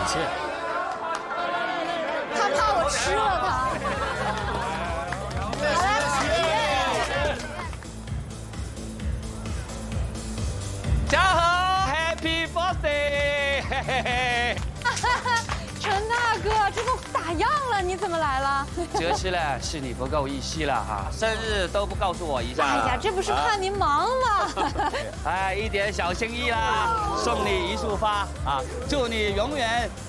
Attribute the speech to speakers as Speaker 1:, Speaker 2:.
Speaker 1: 吃。
Speaker 2: 他怕我吃了他。好来，
Speaker 1: 嘉禾 ，Happy Birthday！ 嘿嘿嘿。
Speaker 2: 陈大哥，这都打烊了，你怎么来了？
Speaker 1: 这次呢，是你不够义气了哈，生日都不告诉我一下。
Speaker 2: 哎呀，这不是怕您忙吗？
Speaker 1: 哎，一点小心意啦，送你一束花啊，祝你永远